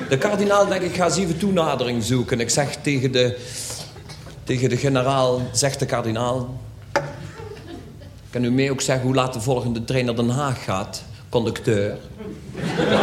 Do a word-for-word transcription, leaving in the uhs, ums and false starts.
De kardinaal denkt, ik ga eens even toenadering zoeken. Ik zeg tegen de, tegen de generaal, zegt de kardinaal... Kan u mij ook zeggen hoe laat de volgende trein naar Den Haag gaat, conducteur?